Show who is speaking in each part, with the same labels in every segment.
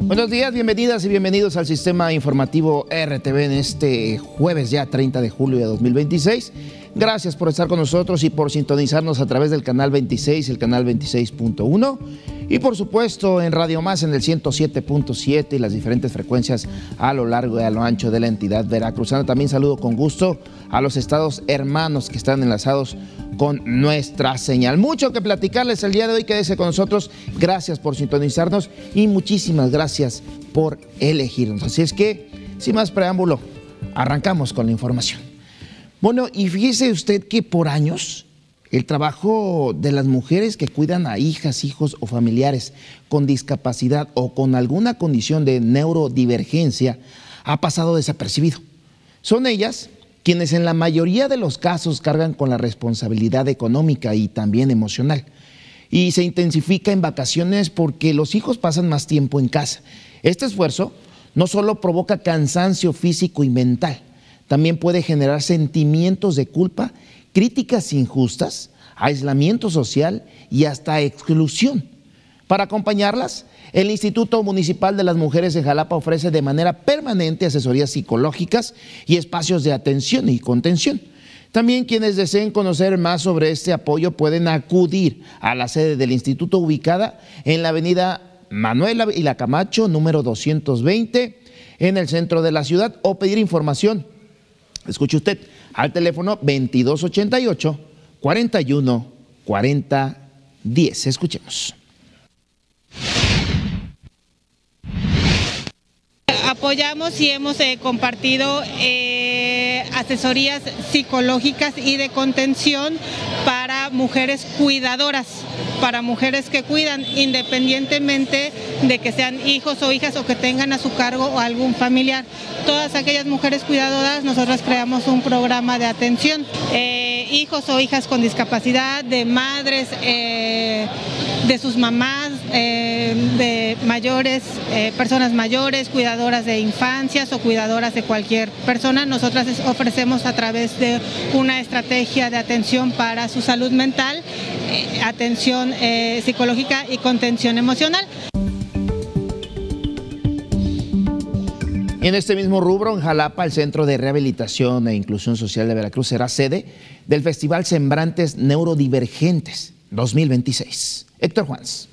Speaker 1: Buenos días, bienvenidas y bienvenidos al Sistema Informativo RTV en este jueves ya 30 de julio de 2026. Gracias por estar con nosotros y por sintonizarnos a través del canal 26, el canal 26.1 y por supuesto en Radio Más en el 107.7 y las diferentes frecuencias a lo largo y a lo ancho de la entidad veracruzana. También saludo con gusto a los estados hermanos que están enlazados con nuestra señal. Mucho que platicarles el día de hoy, quédese con nosotros. Gracias por sintonizarnos y muchísimas gracias por elegirnos. Así es que, sin más preámbulo, arrancamos con la información. Bueno, y fíjese usted que por años el trabajo de las mujeres que cuidan a hijas, hijos o familiares con discapacidad o con alguna condición de neurodivergencia ha pasado desapercibido. Son ellas quienes en la mayoría de los casos cargan con la responsabilidad económica y también emocional. Y se intensifica en vacaciones porque los hijos pasan más tiempo en casa. Este esfuerzo no solo provoca cansancio físico y mental, también puede generar sentimientos de culpa, críticas injustas, aislamiento social y hasta exclusión. Para acompañarlas, el Instituto Municipal de las Mujeres de Jalapa ofrece de manera permanente asesorías psicológicas y espacios de atención y contención. También quienes deseen conocer más sobre este apoyo pueden acudir a la sede del instituto ubicada en la avenida Manuel Ávila Camacho, número 220, en el centro de la ciudad, o pedir información. Escuche usted, al teléfono 2288 41 40 10. Escuchemos.
Speaker 2: Apoyamos y hemos compartido asesorías psicológicas y de contención para mujeres cuidadoras, para mujeres que cuidan independientemente de que sean hijos o hijas o que tengan a su cargo o algún familiar. Todas aquellas mujeres cuidadoras, nosotros creamos un programa de atención. Hijos o hijas con discapacidad, de madres, de sus mamás, de mayores, personas mayores, cuidadoras de infancias o cuidadoras de cualquier persona. Nosotras ofrecemos a través de una estrategia de atención para su salud mental, atención psicológica y contención emocional.
Speaker 1: En este mismo rubro, en Jalapa, el Centro de Rehabilitación e Inclusión Social de Veracruz será sede del Festival Sembrantes Neurodivergentes 2026. Héctor Juans.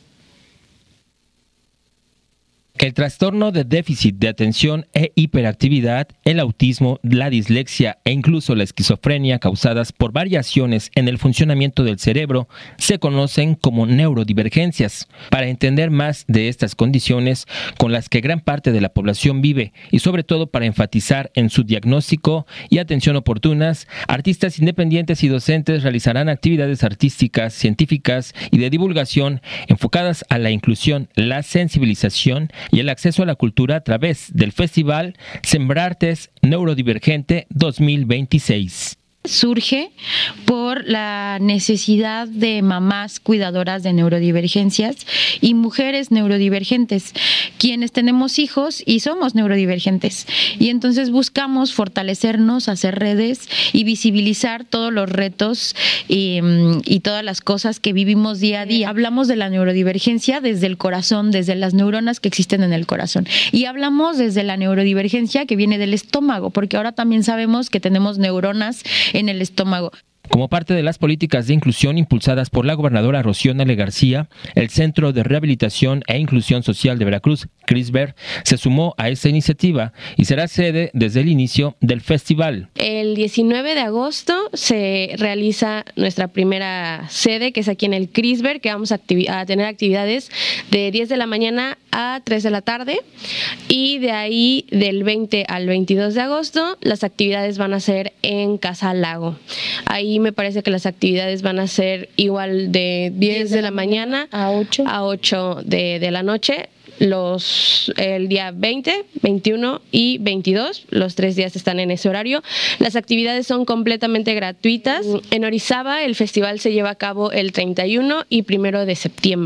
Speaker 3: El trastorno de déficit de atención e hiperactividad, el autismo, la dislexia e incluso la esquizofrenia causadas por variaciones en el funcionamiento del cerebro se conocen como neurodivergencias. Para entender más de estas condiciones con las que gran parte de la población vive y sobre todo para enfatizar en su diagnóstico y atención oportunas, artistas independientes y docentes realizarán actividades artísticas, científicas y de divulgación enfocadas a la inclusión, la sensibilización y el acceso a la cultura a través del Festival Sembrantes Neurodivergente 2026.
Speaker 4: Surge por la necesidad de mamás cuidadoras de neurodivergencias y mujeres neurodivergentes, quienes tenemos hijos y somos neurodivergentes. Y entonces buscamos fortalecernos, hacer redes y visibilizar todos los retos y todas las cosas que vivimos día a día. Hablamos de la neurodivergencia desde el corazón, desde las neuronas que existen en el corazón. Y hablamos desde la neurodivergencia que viene del estómago, porque ahora también sabemos que tenemos neuronas en el estómago.
Speaker 3: Como parte de las políticas de inclusión impulsadas por la gobernadora Rocío Nale García, el Centro de Rehabilitación e Inclusión Social de Veracruz, CRISVER, se sumó a esta iniciativa y será sede desde el inicio del festival.
Speaker 5: El 19 de agosto se realiza nuestra primera sede, que es aquí en el CRISVER, que vamos a tener actividades de 10 de la mañana a 3 de la tarde, y de ahí del 20 al 22 de agosto las actividades van a ser en Casa Lago. Ahí me parece que las actividades van a ser igual de 10 de la mañana a 8 de la noche. El día 20, 21 y 22, los 3 días están en ese horario. Las actividades son completamente gratuitas. En Orizaba el festival se lleva a cabo el 31 y 1 de septiembre.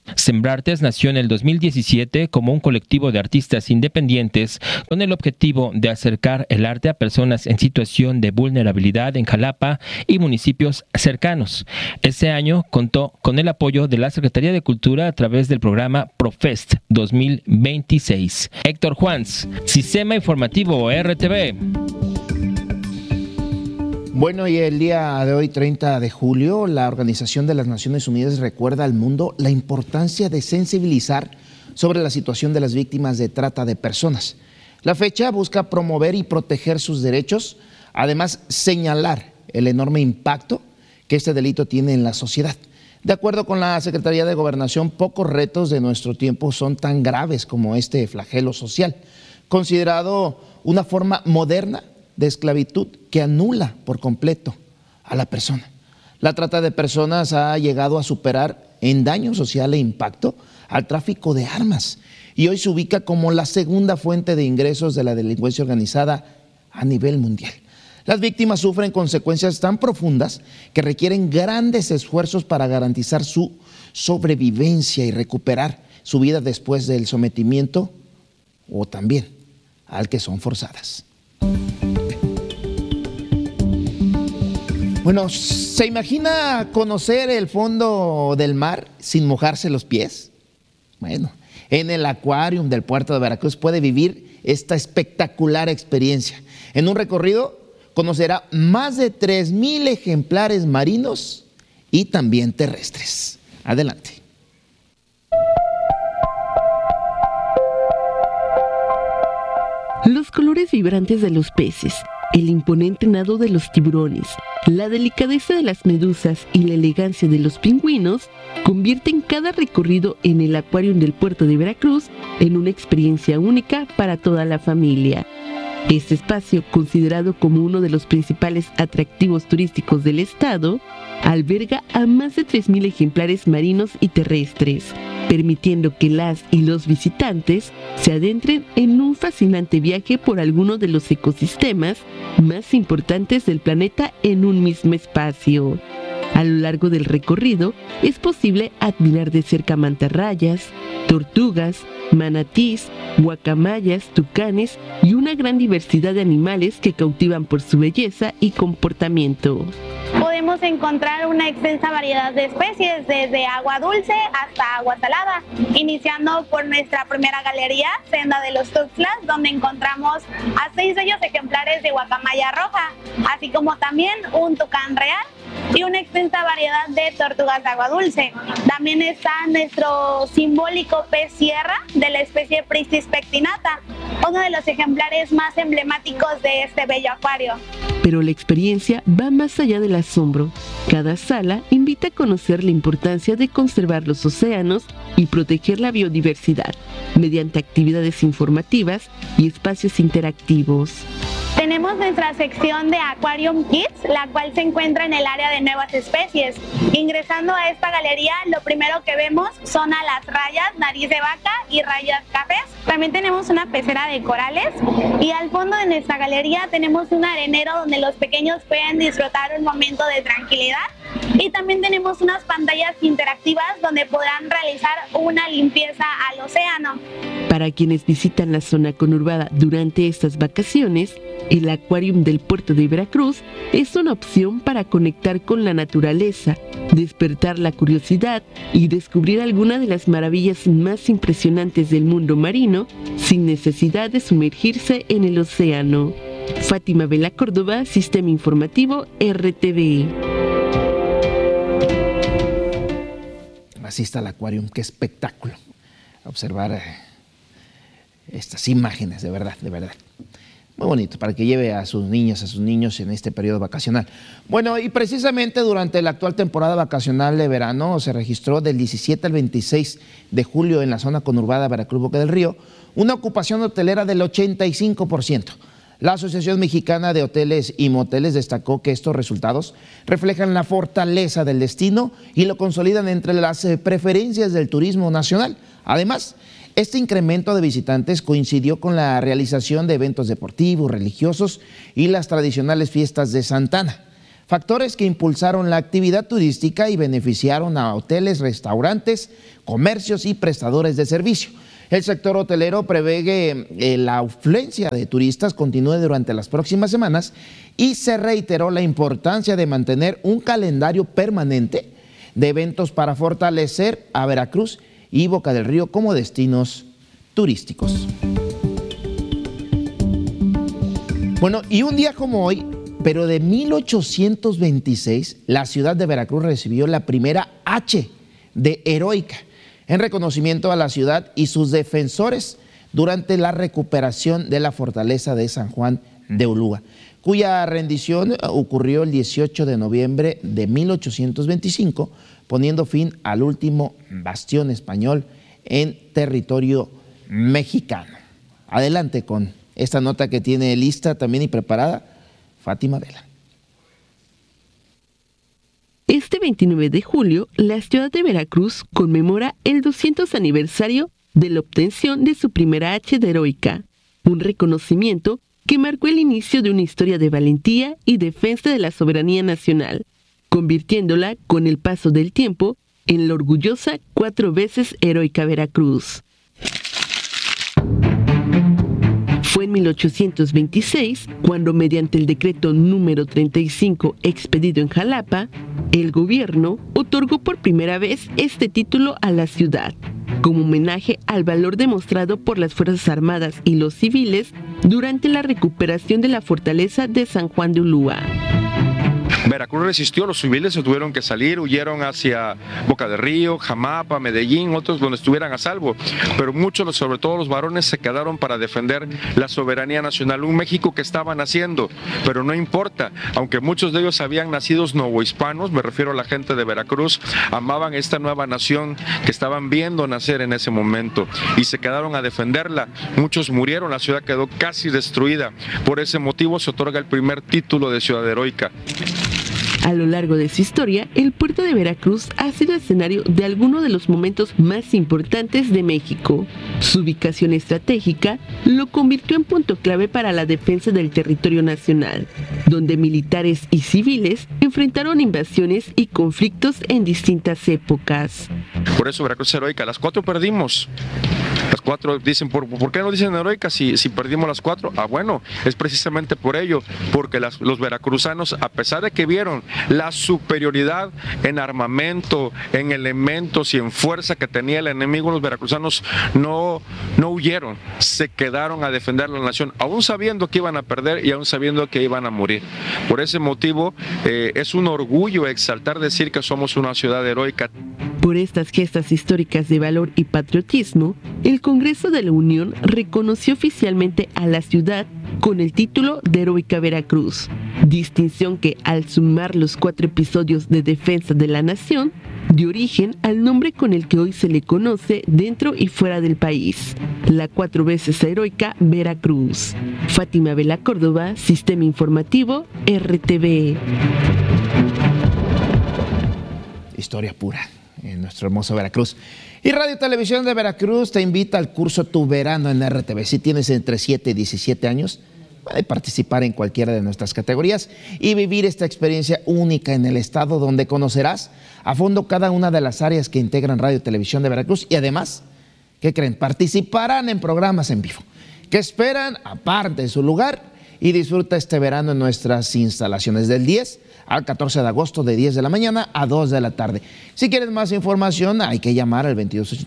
Speaker 3: Sembrartes nació en el 2017 como un colectivo de artistas independientes con el objetivo de acercar el arte a personas en situación de vulnerabilidad en Jalapa y municipios cercanos. Este año contó con el apoyo de la Secretaría de Cultura a través del programa Profest 2026. Héctor Juans, Sistema Informativo RTV.
Speaker 1: Bueno, y el día de hoy, 30 de julio, la Organización de las Naciones Unidas recuerda al mundo la importancia de sensibilizar sobre la situación de las víctimas de trata de personas. La fecha busca promover y proteger sus derechos, además señalar el enorme impacto que este delito tiene en la sociedad. De acuerdo con la Secretaría de Gobernación, pocos retos de nuestro tiempo son tan graves como este flagelo social, considerado una forma moderna de esclavitud que anula por completo a la persona. La trata de personas ha llegado a superar en daño social e impacto al tráfico de armas y hoy se ubica como la segunda fuente de ingresos de la delincuencia organizada a nivel mundial. Las víctimas sufren consecuencias tan profundas que requieren grandes esfuerzos para garantizar su sobrevivencia y recuperar su vida después del sometimiento o también al que son forzadas. Bueno, ¿se imagina conocer el fondo del mar sin mojarse los pies? Bueno, en el Aquarium del puerto de Veracruz puede vivir esta espectacular experiencia. En un recorrido conocerá más de 3,000 ejemplares marinos y también terrestres. Adelante.
Speaker 6: Los colores vibrantes de los peces, el imponente nado de los tiburones, la delicadeza de las medusas y la elegancia de los pingüinos convierten cada recorrido en el Aquarium del puerto de Veracruz en una experiencia única para toda la familia. Este espacio, considerado como uno de los principales atractivos turísticos del estado, alberga a más de 3,000 ejemplares marinos y terrestres, permitiendo que las y los visitantes se adentren en un fascinante viaje por algunos de los ecosistemas más importantes del planeta en un mismo espacio. A lo largo del recorrido es posible admirar de cerca mantarrayas, tortugas, manatís, guacamayas, tucanes y una gran diversidad de animales que cautivan por su belleza y comportamiento.
Speaker 7: Podemos encontrar una extensa variedad de especies, desde agua dulce hasta agua salada, iniciando por nuestra primera galería, Senda de los Tuxtlas, donde encontramos a 6 bellos ejemplares de guacamaya roja, así como también un tucán real y una extensa variedad de tortugas de agua dulce. También está nuestro simbólico pez sierra de la especie Pristis pectinata, uno de los ejemplares más emblemáticos de este bello acuario.
Speaker 6: Pero la experiencia va más allá del asombro. Cada sala invita a conocer la importancia de conservar los océanos y proteger la biodiversidad mediante actividades informativas y espacios interactivos.
Speaker 7: Tenemos nuestra sección de Aquarium Kids, la cual se encuentra en el área de nuevas especies. Ingresando a esta galería, lo primero que vemos son a las rayas, nariz de vaca y rayas cafés. También tenemos una pecera de corales y al fondo de nuestra galería tenemos un arenero donde los pequeños pueden disfrutar un momento de tranquilidad. Y también tenemos unas pantallas interactivas donde podrán realizar una limpieza al océano.
Speaker 6: Para quienes visitan la zona conurbada durante estas vacaciones, el Aquarium del puerto de Veracruz es una opción para conectar con la naturaleza, despertar la curiosidad y descubrir alguna de las maravillas más impresionantes del mundo marino sin necesidad de sumergirse en el océano. Fátima Vela Córdoba, Sistema Informativo RTV.
Speaker 1: Así está el Aquarium, qué espectáculo observar estas imágenes, de verdad, de verdad. Muy bonito, para que lleve a sus niñas, a sus niños en este periodo vacacional. Bueno, y precisamente durante la actual temporada vacacional de verano se registró del 17 al 26 de julio en la zona conurbada Veracruz-Boca del Río una ocupación hotelera del 85%. La Asociación Mexicana de Hoteles y Moteles destacó que estos resultados reflejan la fortaleza del destino y lo consolidan entre las preferencias del turismo nacional. Además, este incremento de visitantes coincidió con la realización de eventos deportivos, religiosos y las tradicionales fiestas de Santana. Factores que impulsaron la actividad turística y beneficiaron a hoteles, restaurantes, comercios y prestadores de servicio. El sector hotelero prevé que la afluencia de turistas continúe durante las próximas semanas y se reiteró la importancia de mantener un calendario permanente de eventos para fortalecer a Veracruz y Boca del Río como destinos turísticos. Bueno, y un día como hoy, pero de 1826, la ciudad de Veracruz recibió la primera H de heroica, en reconocimiento a la ciudad y sus defensores durante la recuperación de la fortaleza de San Juan de Ulúa, cuya rendición ocurrió el 18 de noviembre de 1825, poniendo fin al último bastión español en territorio mexicano. Adelante con esta nota que tiene lista también y preparada Fátima Vela.
Speaker 6: Este 29 de julio, la ciudad de Veracruz conmemora el 200 aniversario de la obtención de su primera H de heroica, un reconocimiento que marcó el inicio de una historia de valentía y defensa de la soberanía nacional, convirtiéndola, con el paso del tiempo, en la orgullosa 4 veces heroica Veracruz. Fue en 1826 cuando, mediante el decreto número 35 expedido en Jalapa, el gobierno otorgó por primera vez este título a la ciudad, como homenaje al valor demostrado por las Fuerzas Armadas y los civiles durante la recuperación de la fortaleza de San Juan de Ulúa.
Speaker 8: Veracruz resistió, los civiles se tuvieron que salir, huyeron hacia Boca del Río, Jamapa, Medellín, otros donde estuvieran a salvo, pero muchos, sobre todo los varones, se quedaron para defender la soberanía nacional, un México que estaba naciendo, pero no importa, aunque muchos de ellos habían nacido novohispanos, me refiero a la gente de Veracruz, amaban esta nueva nación que estaban viendo nacer en ese momento y se quedaron a defenderla. Muchos murieron, la ciudad quedó casi destruida, por ese motivo se otorga el primer título de ciudad heroica.
Speaker 6: A lo largo de su historia, el puerto de Veracruz ha sido escenario de algunos de los momentos más importantes de México. Su ubicación estratégica lo convirtió en punto clave para la defensa del territorio nacional, donde militares y civiles enfrentaron invasiones y conflictos en distintas épocas.
Speaker 8: Por eso Veracruz es heroica, las 4 perdimos. Las 4 dicen, ¿por qué no dicen heroica si perdimos las 4? Ah, bueno, es precisamente por ello, porque los veracruzanos, a pesar de que vieron la superioridad en armamento, en elementos y en fuerza que tenía el enemigo, los veracruzanos no huyeron, se quedaron a defender la nación, aún sabiendo que iban a perder y aún sabiendo que iban a morir. Por ese motivo, es un orgullo exaltar decir que somos una ciudad heroica.
Speaker 6: Por estas gestas históricas de valor y patriotismo, el Congreso de la Unión reconoció oficialmente a la ciudad con el título de Heroica Veracruz, distinción que, al sumar los 4 episodios de defensa de la nación, dio origen al nombre con el que hoy se le conoce dentro y fuera del país, la 4 veces heroica Veracruz. Fátima Vela Córdoba, Sistema Informativo, RTV.
Speaker 1: Historia pura en nuestro hermoso Veracruz. Y Radio Televisión de Veracruz te invita al curso Tu Verano en RTV. Si tienes entre 7 y 17 años, puedes participar en cualquiera de nuestras categorías y vivir esta experiencia única en el estado, donde conocerás a fondo cada una de las áreas que integran Radio Televisión de Veracruz y además, ¿qué creen? Participarán en programas en vivo que esperan aparte de su lugar y disfruta este verano en nuestras instalaciones del 10 al 14 de agosto de 10 de la mañana a 2 de la tarde. Si quieres más información, hay que llamar al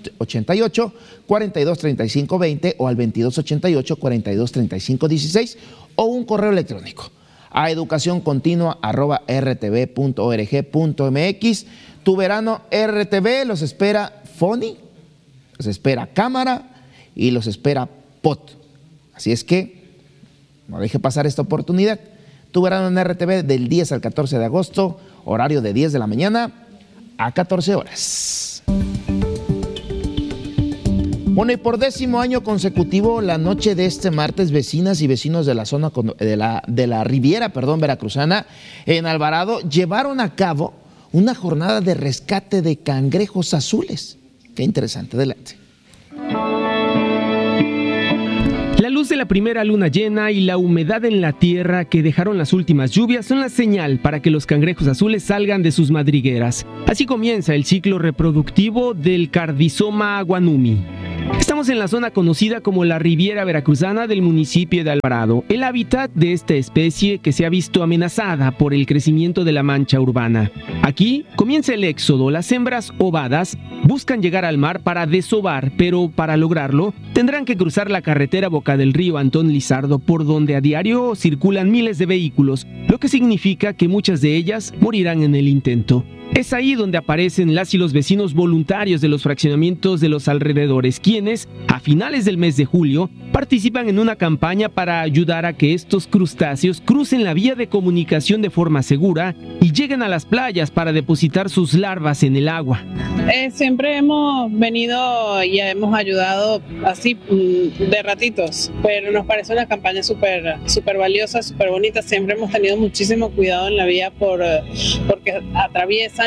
Speaker 1: 2288-423520 o al 2288-423516 o un correo electrónico a educacioncontinua@rtv.org.mx. Tu verano RTV, los espera Foni, los espera Cámara y los espera POT. Así es que no deje pasar esta oportunidad. Tu verano en RTV del 10 al 14 de agosto, horario de 10 de la mañana a 14 horas. Bueno, y por 10º año consecutivo, la noche de este martes, vecinas y vecinos de la zona de la Riviera veracruzana en Alvarado llevaron a cabo una jornada de rescate de cangrejos azules. Qué interesante, adelante.
Speaker 9: La luz de la primera luna llena y la humedad en la tierra que dejaron las últimas lluvias son la señal para que los cangrejos azules salgan de sus madrigueras. Así comienza el ciclo reproductivo del Cardizoma guanumi. Estamos en la zona conocida como la Riviera Veracruzana del municipio de Alvarado, el hábitat de esta especie que se ha visto amenazada por el crecimiento de la mancha urbana. Aquí comienza el éxodo. Las hembras ovadas buscan llegar al mar para desovar, pero para lograrlo tendrán que cruzar la carretera Boca del Río Antón Lizardo, por donde a diario circulan miles de vehículos, lo que significa que muchas de ellas morirán en el intento. Es ahí donde aparecen las y los vecinos voluntarios de los fraccionamientos de los alrededores, quienes, a finales del mes de julio, participan en una campaña para ayudar a que estos crustáceos crucen la vía de comunicación de forma segura y lleguen a las playas para depositar sus larvas en el agua.
Speaker 10: Siempre hemos venido y hemos ayudado así de ratitos, pero nos parece una campaña súper valiosa, súper bonita. Siempre hemos tenido muchísimo cuidado en la vía porque atraviesan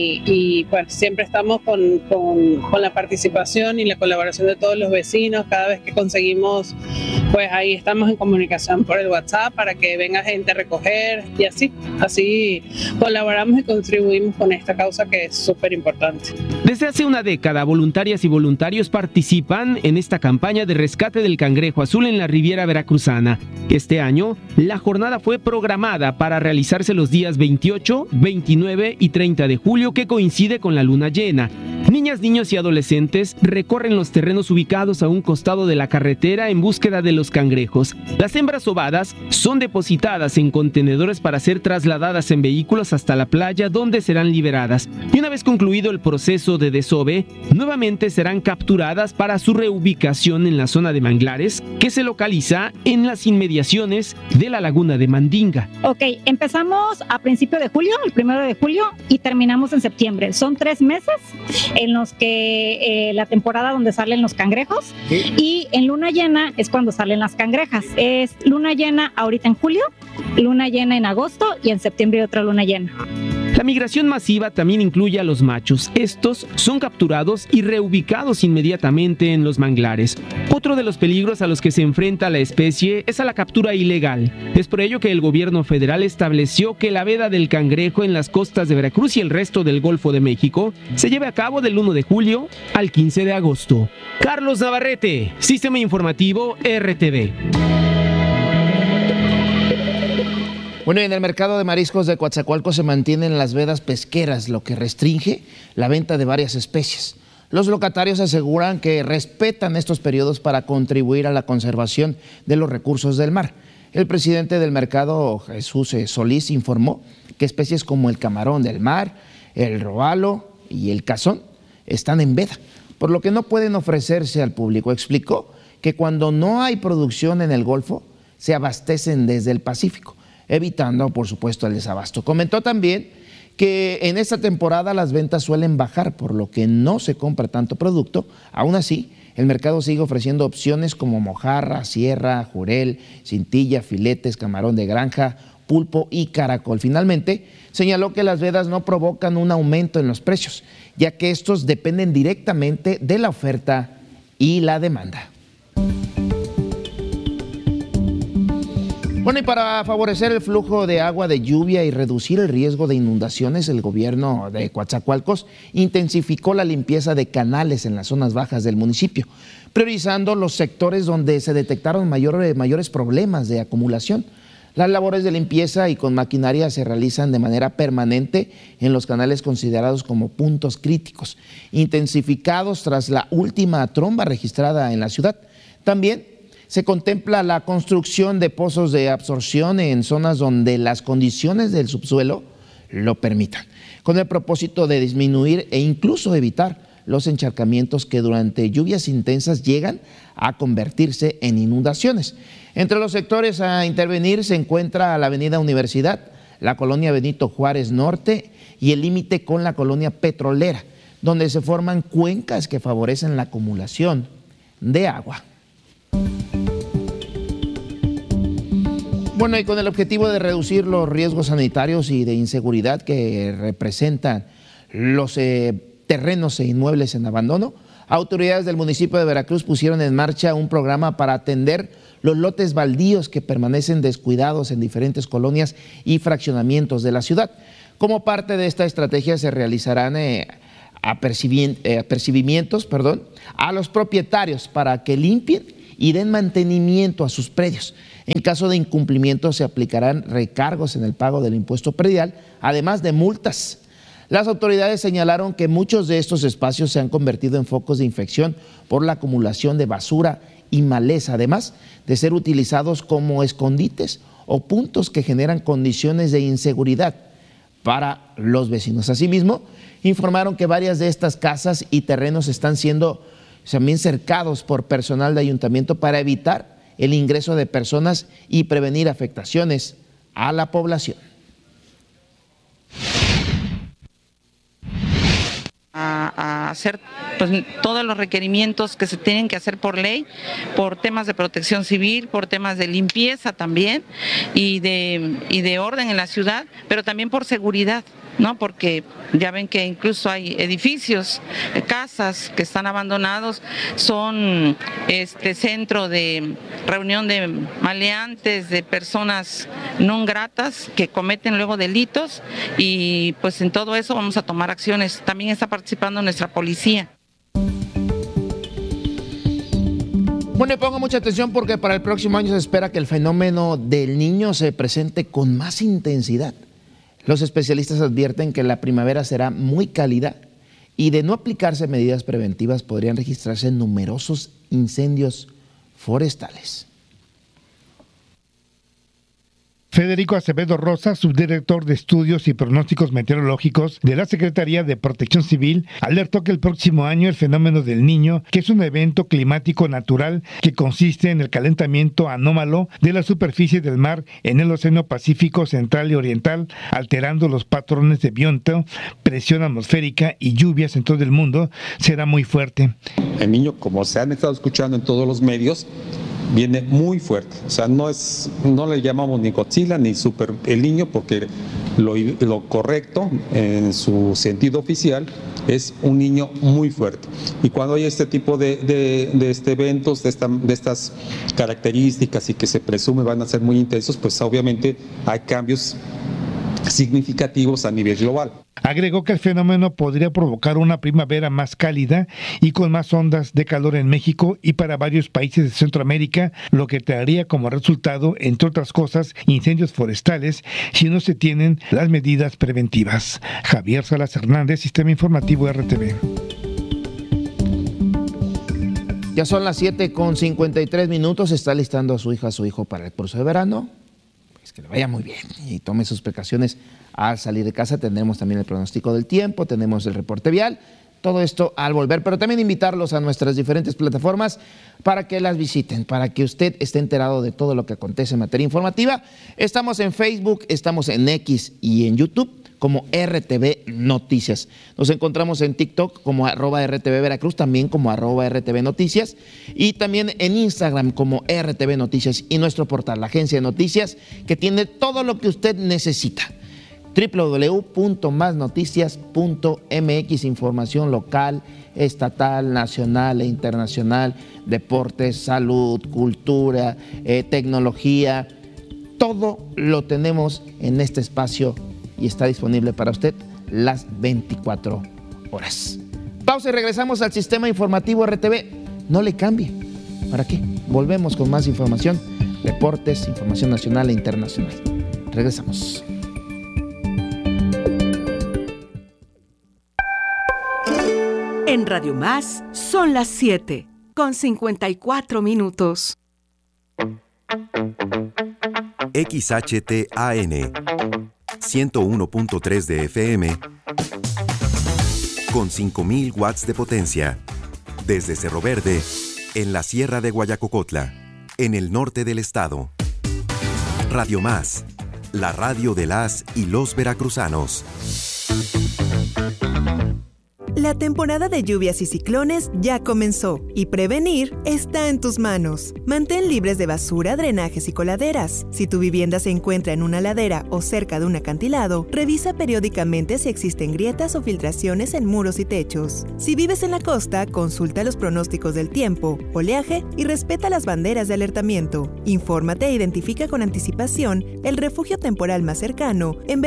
Speaker 10: y pues siempre estamos con la participación y la colaboración de todos los vecinos. Cada vez que conseguimos, pues ahí estamos en comunicación por el WhatsApp para que venga gente a recoger y así colaboramos y contribuimos con esta causa que es súper importante.
Speaker 9: Desde hace una década, voluntarias y voluntarios participan en esta campaña de rescate del cangrejo azul en la Riviera Veracruzana. Este año, la jornada fue programada para realizarse los días 28, 29 y 30 de julio, que coincide con la luna llena. Niñas, niños y adolescentes recorren los terrenos ubicados a un costado de la carretera en búsqueda de los cangrejos. Las hembras ovadas son depositadas en contenedores para ser trasladadas en vehículos hasta la playa, donde serán liberadas. Y una vez concluido el proceso de desove, nuevamente serán capturadas para su reubicación en la zona de manglares, que se localiza en las inmediaciones de la laguna de Mandinga.
Speaker 11: Ok, empezamos a principio de julio, el 1 de julio, y terminamos en septiembre. Son 3 meses en los que la temporada donde salen los cangrejos, y en luna llena es cuando salen las cangrejas. Es luna llena ahorita en julio, luna llena en agosto y en septiembre otra luna llena.
Speaker 9: La migración masiva también incluye a los machos. Estos son capturados y reubicados inmediatamente en los manglares. Otro de los peligros a los que se enfrenta la especie es a la captura ilegal. Es por ello que el gobierno federal estableció que la veda del cangrejo en las costas de Veracruz y el resto del Golfo de México se lleve a cabo del 1 de julio al 15 de agosto. Carlos Navarrete, Sistema Informativo RTV.
Speaker 1: Bueno, y en el mercado de mariscos de Coatzacoalcos se mantienen las vedas pesqueras, lo que restringe la venta de varias especies. Los locatarios aseguran que respetan estos periodos para contribuir a la conservación de los recursos del mar. El presidente del mercado, Jesús Solís, informó que especies como el camarón del mar, el robalo y el cazón están en veda, por lo que no pueden ofrecerse al público. Explicó que cuando no hay producción en el Golfo, se abastecen desde el Pacífico, evitando, por supuesto, el desabasto. Comentó también que en esta temporada las ventas suelen bajar, por lo que no se compra tanto producto. Aún así, el mercado sigue ofreciendo opciones como mojarra, sierra, jurel, cintilla, filetes, camarón de granja, pulpo y caracol. Finalmente, señaló que las vedas no provocan un aumento en los precios, ya que estos dependen directamente de la oferta y la demanda. Bueno, y para favorecer el flujo de agua de lluvia y reducir el riesgo de inundaciones, el gobierno de Coatzacoalcos intensificó la limpieza de canales en las zonas bajas del municipio, priorizando los sectores donde se detectaron mayores problemas de acumulación. Las labores de limpieza y con maquinaria se realizan de manera permanente en los canales considerados como puntos críticos, intensificados tras la última tromba registrada en la ciudad. También se contempla la construcción de pozos de absorción en zonas donde las condiciones del subsuelo lo permitan, con el propósito de disminuir e incluso evitar los encharcamientos que durante lluvias intensas llegan a convertirse en inundaciones. Entre los sectores a intervenir se encuentra la avenida Universidad, la colonia Benito Juárez Norte y el límite con la colonia Petrolera, donde se forman cuencas que favorecen la acumulación de agua. Bueno, y con el objetivo de reducir los riesgos sanitarios y de inseguridad que representan los terrenos e inmuebles en abandono, Autoridades del municipio de Veracruz pusieron en marcha un programa para atender los lotes baldíos que permanecen descuidados en diferentes colonias y fraccionamientos de la ciudad. Como parte de esta estrategia se realizarán apercibimientos a los propietarios para que limpien y den mantenimiento a sus predios. En caso de incumplimiento se aplicarán recargos en el pago del impuesto predial, además de multas. Las autoridades señalaron que muchos de estos espacios se han convertido en focos de infección por la acumulación de basura y maleza, además de ser utilizados como escondites o puntos que generan condiciones de inseguridad para los vecinos. Asimismo, informaron que varias de estas casas y terrenos están siendo también cercados por personal de ayuntamiento para evitar el ingreso de personas y prevenir afectaciones a la población.
Speaker 12: A hacer todos los requerimientos que se tienen que hacer por ley, por temas de protección civil, por temas de limpieza también y de orden en la ciudad, pero también por seguridad, ¿no? Porque ya ven que incluso hay edificios, casas que están abandonados, son centro de reunión de maleantes, de personas no gratas que cometen luego delitos, y pues en todo eso vamos a tomar acciones. También está participando nuestra policía.
Speaker 1: Bueno, y ponga mucha atención porque para el próximo año se espera que el fenómeno del Niño se presente con más intensidad. Los especialistas advierten que la primavera será muy cálida y de no aplicarse medidas preventivas podrían registrarse numerosos incendios forestales.
Speaker 13: Federico Acevedo Rosa, subdirector de Estudios y Pronósticos Meteorológicos de la Secretaría de Protección Civil, alertó que el próximo año el fenómeno del Niño, que es un evento climático natural que consiste en el calentamiento anómalo de la superficie del mar en el Océano Pacífico Central y Oriental, alterando los patrones de viento, presión atmosférica y lluvias en todo el mundo, será muy fuerte.
Speaker 14: El Niño, como se han estado escuchando en todos los medios, viene muy fuerte, o sea, no le llamamos ni Godzilla ni Super El Niño, porque lo correcto en su sentido oficial es un niño muy fuerte. Y cuando hay este tipo de eventos, de estas características y que se presume van a ser muy intensos, pues obviamente hay cambios significativos a nivel global.
Speaker 13: Agregó que el fenómeno podría provocar una primavera más cálida y con más ondas de calor en México y para varios países de Centroamérica, lo que traería como resultado, entre otras cosas, incendios forestales si no se tienen las medidas preventivas. Javier Salas Hernández, Sistema Informativo RTV.
Speaker 1: Ya son las 7:53, está listando a su hija, a su hijo para el curso de verano. Que le vaya muy bien y tome sus precauciones al salir de casa. Tendremos también el pronóstico del tiempo, tenemos el reporte vial, todo esto al volver, pero también invitarlos a nuestras diferentes plataformas para que las visiten, para que usted esté enterado de todo lo que acontece en materia informativa. Estamos en Facebook, estamos en X y en YouTube como RTV Noticias. Nos encontramos en TikTok como @RTV Veracruz, también como @RTV Noticias, y también en Instagram como RTV Noticias, y nuestro portal, la agencia de noticias, que tiene todo lo que usted necesita. www.masnoticias.mx, información local, estatal, nacional e internacional, deportes, salud, cultura, tecnología, todo lo tenemos en este espacio y está disponible para usted las 24 horas. Pausa y regresamos al Sistema Informativo RTV. No le cambie. ¿Para qué? Volvemos con más información, deportes, información nacional e internacional. Regresamos.
Speaker 15: En Radio Más son las 7:54.
Speaker 16: XHTAN 101.3 de FM con 5,000 watts de potencia. Desde Cerro Verde, en la Sierra de Guayacocotla, en el norte del estado. Radio Más, la radio de las y los veracruzanos.
Speaker 17: La temporada de lluvias y ciclones ya comenzó y prevenir está en tus manos. Mantén libres de basura, drenajes y coladeras. Si tu vivienda se encuentra en una ladera o cerca de un acantilado, revisa periódicamente si existen grietas o filtraciones en muros y techos. Si vives en la costa, consulta los pronósticos del tiempo, oleaje y respeta las banderas de alertamiento. Infórmate e identifica con anticipación el refugio temporal más cercano en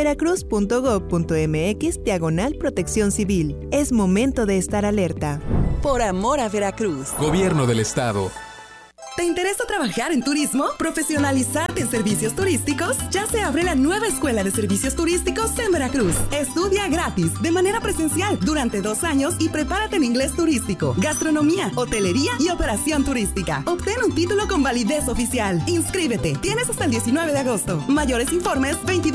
Speaker 17: veracruz.gov.mx/protección civil. Es momento de estar alerta.
Speaker 18: Por amor a Veracruz.
Speaker 19: Gobierno del Estado.
Speaker 18: ¿Te interesa trabajar en turismo? ¿Profesionalizarte en servicios turísticos? Ya se abre la nueva Escuela de Servicios Turísticos en Veracruz. Estudia gratis, de manera presencial, durante 2 años y prepárate en inglés turístico, gastronomía, hotelería y operación turística. Obtén un título con validez oficial. Inscríbete. Tienes hasta el 19 de agosto. Mayores informes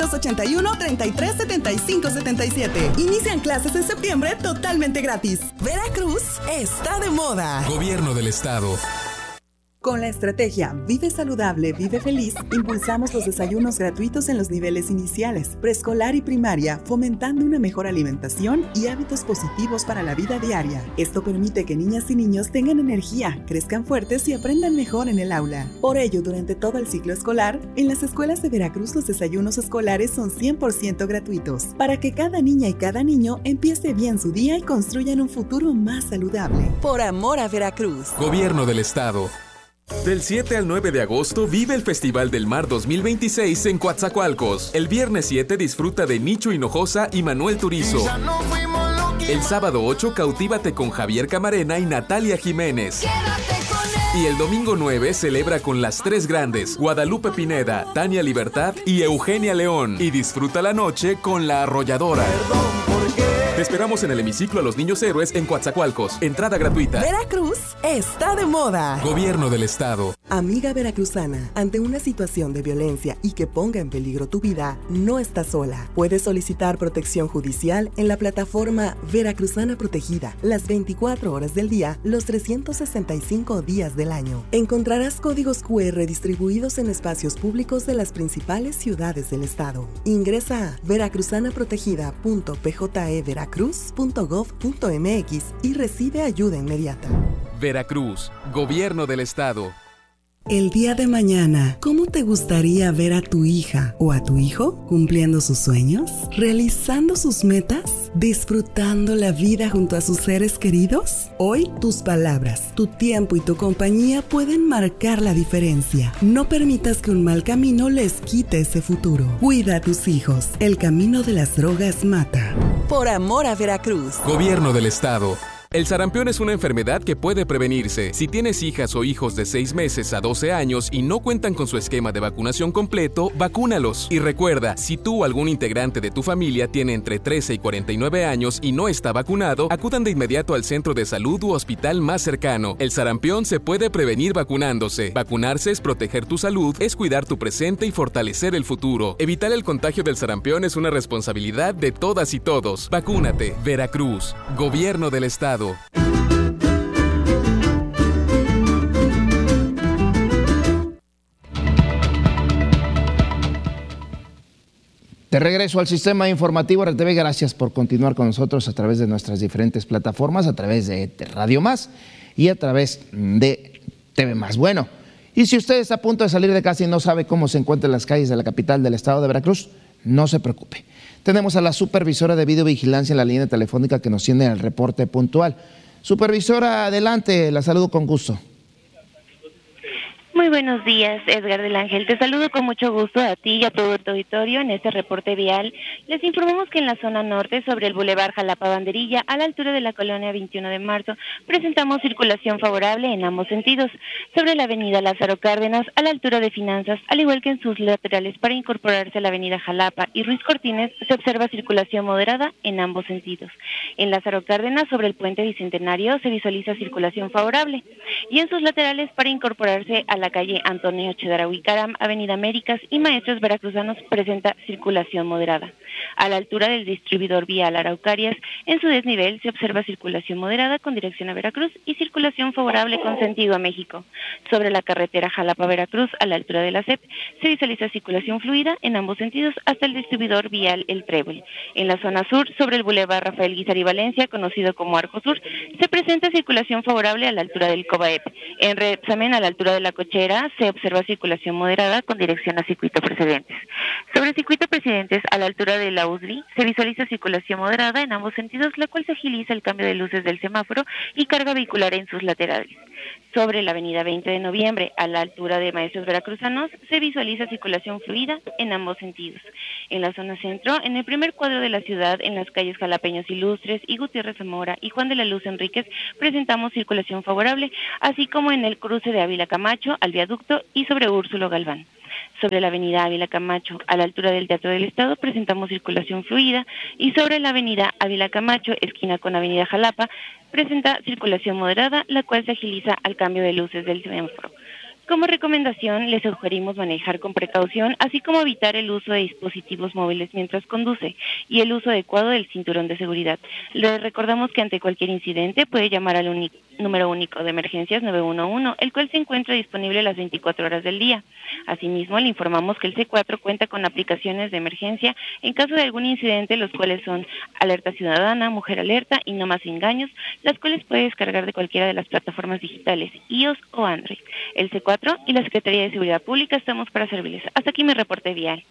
Speaker 18: 2281-337577. Inician clases en septiembre totalmente gratis. Veracruz está de moda.
Speaker 19: Gobierno del Estado.
Speaker 20: Con la estrategia Vive Saludable, Vive Feliz, impulsamos los desayunos gratuitos en los niveles iniciales, preescolar y primaria, fomentando una mejor alimentación y hábitos positivos para la vida diaria. Esto permite que niñas y niños tengan energía, crezcan fuertes y aprendan mejor en el aula. Por ello, durante todo el ciclo escolar, en las escuelas de Veracruz los desayunos escolares son 100% gratuitos, para que cada niña y cada niño empiece bien su día y construyan un futuro más saludable.
Speaker 18: Por amor a Veracruz.
Speaker 19: Gobierno del Estado.
Speaker 21: Del 7 al 9 de agosto vive el Festival del Mar 2026 en Coatzacoalcos. El viernes 7 disfruta de Nicho Hinojosa y Manuel Turizo. El sábado 8 cautívate con Javier Camarena y Natalia Jiménez. Y el domingo 9 celebra con las 3 grandes, Guadalupe Pineda, Tania Libertad y Eugenia León. Y disfruta la noche con La Arrolladora. Te esperamos en el hemiciclo a los Niños Héroes en Coatzacoalcos. Entrada gratuita.
Speaker 18: Veracruz está de moda.
Speaker 19: Gobierno del Estado.
Speaker 20: Amiga veracruzana, ante una situación de violencia y que ponga en peligro tu vida, no estás sola. Puedes solicitar protección judicial en la plataforma Veracruzana Protegida, las 24 horas del día, los 365 días del año. Encontrarás códigos QR distribuidos en espacios públicos de las principales ciudades del estado. Ingresa a veracruzanaprotegida.pjeveracruz.gov.mx y recibe ayuda inmediata.
Speaker 21: Veracruz, Gobierno del Estado.
Speaker 20: El día de mañana, ¿cómo te gustaría ver a tu hija o a tu hijo cumpliendo sus sueños, realizando sus metas, disfrutando la vida junto a sus seres queridos? Hoy, tus palabras, tu tiempo y tu compañía pueden marcar la diferencia. No permitas que un mal camino les quite ese futuro. Cuida a tus hijos. El camino de las drogas mata.
Speaker 18: Por amor a Veracruz.
Speaker 21: Gobierno del Estado. El sarampión es una enfermedad que puede prevenirse. Si tienes hijas o hijos de 6 meses a 12 años y no cuentan con su esquema de vacunación completo, vacúnalos. Y recuerda, si tú o algún integrante de tu familia tiene entre 13 y 49 años y no está vacunado, acudan de inmediato al centro de salud u hospital más cercano. El sarampión se puede prevenir vacunándose. Vacunarse es proteger tu salud, es cuidar tu presente y fortalecer el futuro. Evitar el contagio del sarampión es una responsabilidad de todas y todos. Vacúnate. Veracruz, Gobierno del Estado.
Speaker 1: De regreso al sistema informativo RTV, gracias por continuar con nosotros a través de nuestras diferentes plataformas, a través de Radio Más y a través de TV Más. Bueno, y si usted está a punto de salir de casa y no sabe cómo se encuentran las calles de la capital del estado de Veracruz, no se preocupe. Tenemos a la supervisora de videovigilancia en la línea telefónica que nos tiene el reporte puntual. Supervisora, adelante, la saludo con gusto.
Speaker 22: Muy buenos días, Edgar del Ángel. Te saludo con mucho gusto a ti y a todo tu auditorio en este reporte vial. Les informamos que en la zona norte, sobre el Boulevard Jalapa Banderilla, a la altura de la colonia 21 de marzo, presentamos circulación favorable en ambos sentidos. Sobre la avenida Lázaro Cárdenas, a la altura de Finanzas, al igual que en sus laterales para incorporarse a la avenida Jalapa y Ruiz Cortines, se observa circulación moderada en ambos sentidos. En Lázaro Cárdenas, sobre el puente Bicentenario, se visualiza circulación favorable. Y en sus laterales para incorporarse a la la calle Antonio Chedraui Caram, Avenida Américas y Maestros Veracruzanos presenta circulación moderada. A la altura del distribuidor vial Araucarias, en su desnivel se observa circulación moderada con dirección a Veracruz y circulación favorable con sentido a México. Sobre la carretera Jalapa-Veracruz, a la altura de la CEP, se visualiza circulación fluida en ambos sentidos hasta el distribuidor vial El Trébol. En la zona sur, sobre el bulevar Rafael Guizar y Valencia, conocido como Arco Sur, se presenta circulación favorable a la altura del Cobaep. En Repsamen, a la altura de la Cochera, se observa circulación moderada con dirección a Circuito Presidentes. Sobre Circuito Presidentes, a la altura de la USLI, se visualiza circulación moderada en ambos sentidos, la cual se agiliza el cambio de luces del semáforo y carga vehicular en sus laterales. Sobre la avenida 20 de noviembre, a la altura de Maestros Veracruzanos, se visualiza circulación fluida en ambos sentidos. En la zona centro, en el primer cuadro de la ciudad, en las calles Jalapeños Ilustres y Gutiérrez Zamora y Juan de la Luz Enríquez, presentamos circulación favorable, así como en el cruce de Ávila Camacho al viaducto y sobre Úrsulo Galván. Sobre la avenida Ávila Camacho, a la altura del Teatro del Estado, presentamos circulación fluida y sobre la avenida Ávila Camacho, esquina con avenida Jalapa, presenta circulación moderada, la cual se agiliza al cambio de luces del semáforo. Como recomendación, les sugerimos manejar con precaución, así como evitar el uso de dispositivos móviles mientras conduce y el uso adecuado del cinturón de seguridad. Les recordamos que ante cualquier incidente puede llamar al número único de emergencias 911, el cual se encuentra disponible las 24 horas del día. Asimismo, le informamos que el C4 cuenta con aplicaciones de emergencia en caso de algún incidente, los cuales son Alerta Ciudadana, Mujer Alerta y No Más Engaños, las cuales puede descargar de cualquiera de las plataformas digitales, iOS o Android. El C4 y la Secretaría de Seguridad Pública estamos para servirles. Hasta aquí mi reporte vial.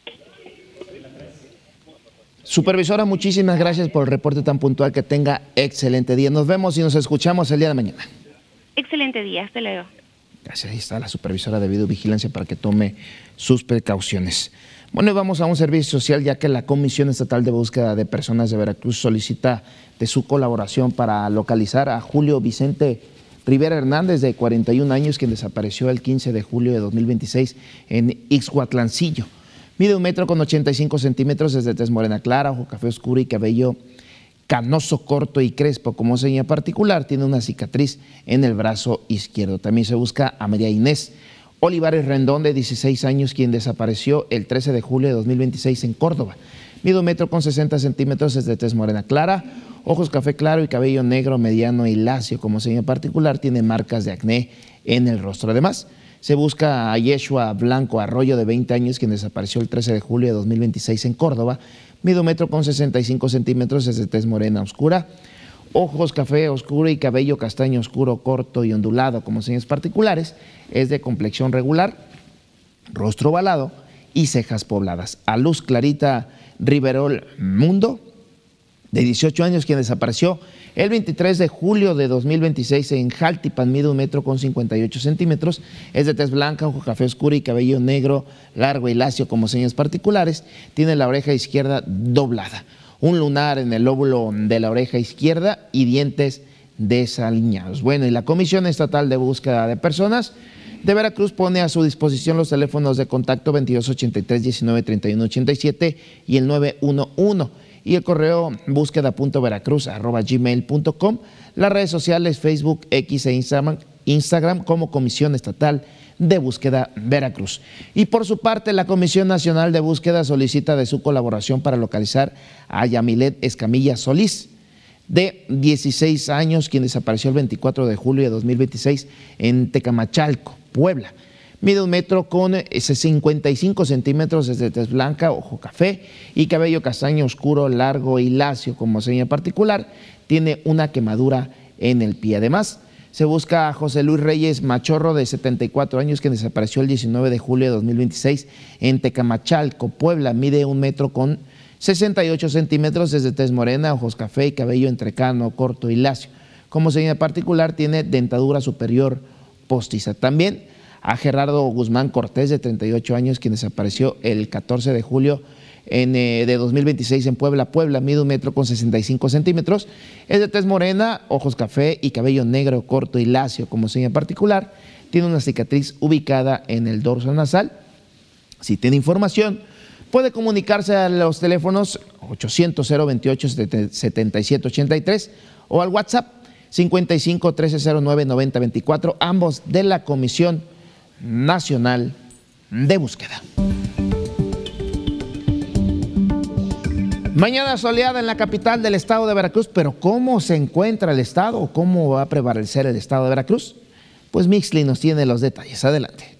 Speaker 1: Supervisora, muchísimas gracias por el reporte tan puntual. Que tenga excelente día. Nos vemos y nos escuchamos el día de mañana.
Speaker 22: Excelente día, hasta luego.
Speaker 1: Gracias, ahí está la supervisora de videovigilancia para que tome sus precauciones. Bueno, y vamos a un servicio social, ya que la Comisión Estatal de Búsqueda de Personas de Veracruz solicita de su colaboración para localizar a Julio Vicente Rivera Hernández, de 41 años, quien desapareció el 15 de julio de 2026 en Ixhuatlancillo. Mide 1,85 m es de tez morena clara, ojo café oscuro y cabello canoso, corto y crespo. Como seña particular, tiene una cicatriz en el brazo izquierdo. También se busca a María Inés Olivares Rendón, de 16 años, quien desapareció el 13 de julio de 2026 en Córdoba. Mide 1,60 m, es de tez morena clara, ojos café claro y cabello negro, mediano y lacio. Como seña particular, tiene marcas de acné en el rostro. Además, se busca a Yeshua Blanco Arroyo, de 20 años, quien desapareció el 13 de julio de 2026 en Córdoba. Mide 1,65 m, es de tez morena oscura, ojos café oscuro y cabello castaño oscuro, corto y ondulado. Como señas particulares, es de complexión regular, rostro ovalado y cejas pobladas. A Luz Clarita Riverol Mundo, de 18 años, quien desapareció el 23 de julio de 2026 en Jaltipan. Mide 1,58 m, es de tez blanca, ojo café oscuro y cabello negro, largo y lacio. Como señas particulares, tiene la oreja izquierda doblada, un lunar en el lóbulo de la oreja izquierda y dientes desaliñados. Bueno, y la Comisión Estatal de Búsqueda de Personas de Veracruz pone a su disposición los teléfonos de contacto 2283-193187 y el 911, y el correo búsqueda.veracruz@gmail.com, las redes sociales Facebook, X e Instagram como Comisión Estatal de Búsqueda Veracruz. Y por su parte, la Comisión Nacional de Búsqueda solicita de su colaboración para localizar a Yamilet Escamilla Solís, de 16 años, quien desapareció el 24 de julio de 2026 en Tecamachalco, Puebla. Mide 1,55 m, es de tez blanca, ojo café y cabello castaño oscuro, largo y lacio. Como seña particular, tiene una quemadura en el pie. Además, se busca a José Luis Reyes Machorro, de 74 años, quien desapareció el 19 de julio de 2026 en Tecamachalco, Puebla. Mide 1,68 m, es de tez morena, ojos café y cabello entrecano, corto y lacio. Como seña particular, tiene dentadura superior postiza. También a Gerardo Guzmán Cortés, de 38 años, quien desapareció el 14 de julio de 2026 en Puebla. Mide 1,65 m, es de tez morena, ojos café y cabello negro, corto y lacio. Como seña particular, tiene una cicatriz ubicada en el dorso nasal. Si tiene información, puede comunicarse a los teléfonos 800-028-7783 o al WhatsApp 55 1309 9024, ambos de la Comisión Nacional de Búsqueda. Mañana soleada en la capital del estado de Veracruz, pero ¿cómo se encuentra el estado o cómo va a prevalecer el estado de Veracruz? Pues Mixli nos tiene los detalles. Adelante.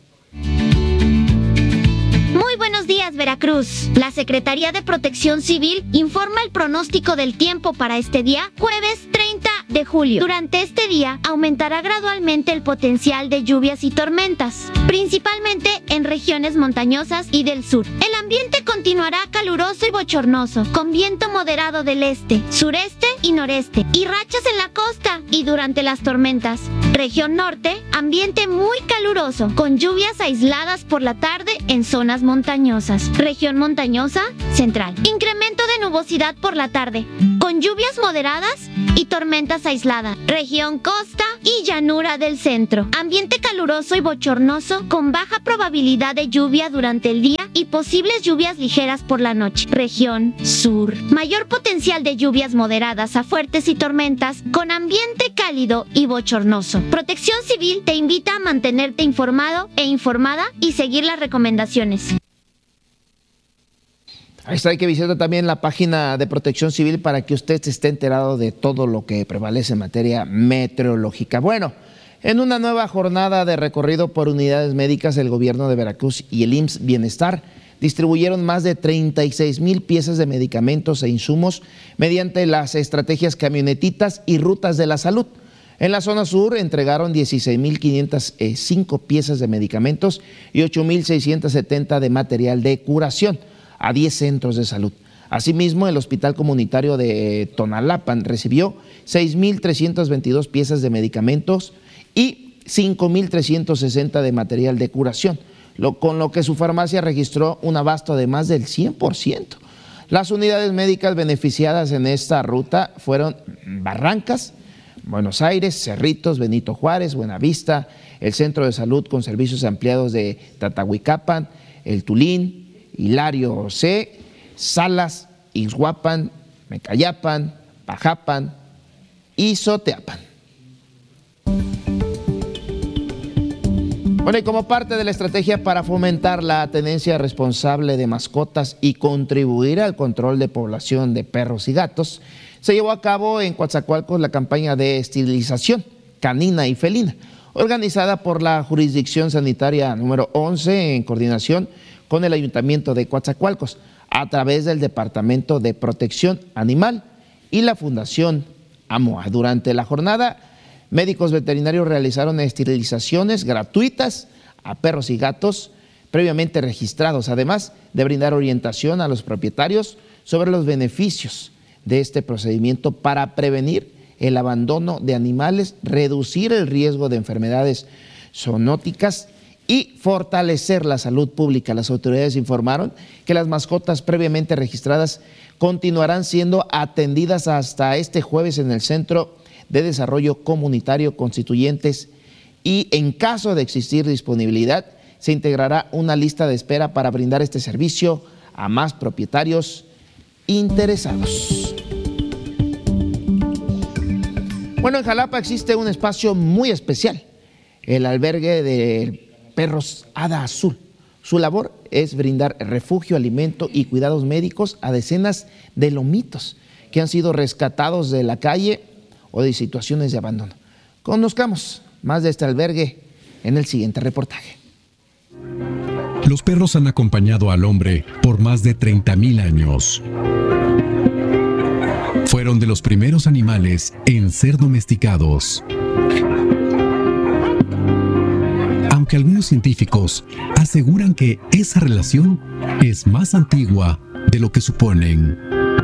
Speaker 2: Muy buenos días, Veracruz. La Secretaría de Protección Civil informa el pronóstico del tiempo para este día, jueves 30 de julio. Durante este día aumentará gradualmente el potencial de lluvias y tormentas, principalmente en regiones montañosas y del sur. El ambiente continuará caluroso y bochornoso, con viento moderado del este, sureste y noreste, y rachas en la costa y durante las tormentas. Región norte, ambiente muy caluroso, con lluvias aisladas por la tarde en zonas montañosas. Región montañosa, central. Incremento de nubosidad por la tarde, con lluvias moderadas y tormentas aisladas. Región costa y llanura del centro. Ambiente caluroso y bochornoso, con baja probabilidad de lluvia durante el día y posibles lluvias ligeras por la noche. Región sur. Mayor potencial de lluvias moderadas a fuertes y tormentas, con ambiente cálido y bochornoso. Protección Civil te invita a mantenerte informado e informada y seguir las recomendaciones.
Speaker 1: Ahí está, hay que visitar también la página de Protección Civil para que usted esté enterado de todo lo que prevalece en materia meteorológica. Bueno, en una nueva jornada de recorrido por unidades médicas, el gobierno de Veracruz y el IMSS Bienestar distribuyeron más de 36,000 piezas de medicamentos e insumos mediante las estrategias camionetitas y rutas de la salud. En la zona sur entregaron 16,505 piezas de medicamentos y 8,670 de material de curación a 10 centros de salud. Asimismo, el Hospital Comunitario de Tonalapan recibió 6,322 piezas de medicamentos y 5,360 de material de curación, con lo que su farmacia registró un abasto de más del 100%. Las unidades médicas beneficiadas en esta ruta fueron Barrancas, Buenos Aires, Cerritos, Benito Juárez, Buenavista, el Centro de Salud con servicios ampliados de Tatahuicapan, El Tulín, Hilario C., Salas, Ixhuapan, Mecayapan, Pajapan y Soteapan. Bueno, y como parte de la estrategia para fomentar la tenencia responsable de mascotas y contribuir al control de población de perros y gatos, se llevó a cabo en Coatzacoalcos la campaña de esterilización canina y felina, organizada por la Jurisdicción Sanitaria número 11 en coordinación con el Ayuntamiento de Coatzacoalcos, a través del Departamento de Protección Animal y la Fundación AMOA. Durante la jornada, médicos veterinarios realizaron esterilizaciones gratuitas a perros y gatos previamente registrados, además de brindar orientación a los propietarios sobre los beneficios de este procedimiento para prevenir el abandono de animales, reducir el riesgo de enfermedades zoonóticas y fortalecer la salud pública. Las autoridades informaron que las mascotas previamente registradas continuarán siendo atendidas hasta este jueves en el Centro de Desarrollo Comunitario Constituyentes y en caso de existir disponibilidad se integrará una lista de espera para brindar este servicio a más propietarios interesados. Bueno, en Jalapa existe un espacio muy especial, el albergue de perros Hada Azul. Su labor es brindar refugio, alimento y cuidados médicos a decenas de lomitos que han sido rescatados de la calle o de situaciones de abandono. Conozcamos más de este albergue en el siguiente reportaje.
Speaker 4: Los perros han acompañado al hombre por más de 30,000 años. Fueron de los primeros animales en ser domesticados. Aunque algunos científicos aseguran que esa relación es más antigua de lo que suponen.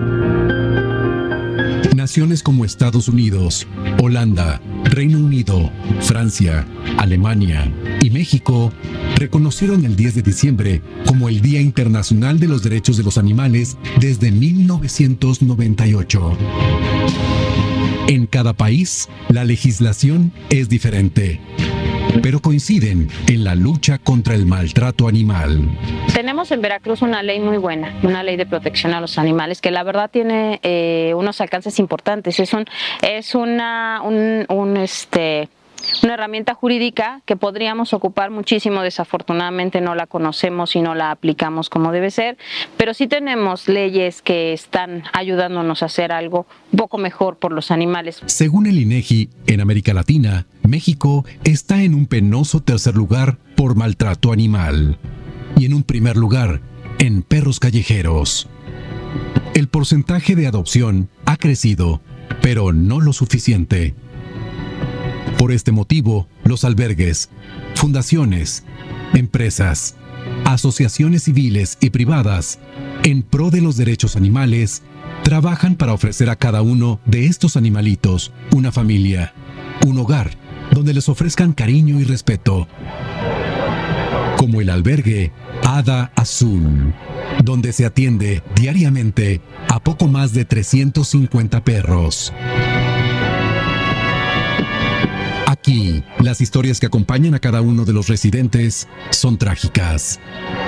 Speaker 4: Naciones como Estados Unidos, Holanda, Reino Unido, Francia, Alemania y México reconocieron el 10 de diciembre como el Día Internacional de los Derechos de los Animales desde 1998. En cada país, la legislación es diferente, pero coinciden en la lucha contra el maltrato animal.
Speaker 23: Tenemos en Veracruz una ley muy buena, una ley de protección a los animales que la verdad tiene unos alcances importantes. herramienta jurídica que podríamos ocupar muchísimo. Desafortunadamente no la conocemos y no la aplicamos como debe ser, pero sí tenemos leyes que están ayudándonos a hacer algo un poco mejor por los animales.
Speaker 4: Según el INEGI, en América Latina, México está en un penoso tercer lugar por maltrato animal y en un primer lugar en perros callejeros. El porcentaje de adopción ha crecido, pero no lo suficiente. Por este motivo, los albergues, fundaciones, empresas, asociaciones civiles y privadas, en pro de los derechos animales, trabajan para ofrecer a cada uno de estos animalitos una familia, un hogar, donde les ofrezcan cariño y respeto. Como el albergue Hada Azul, donde se atiende diariamente a poco más de 350 perros. Aquí, las historias que acompañan a cada uno de los residentes son trágicas.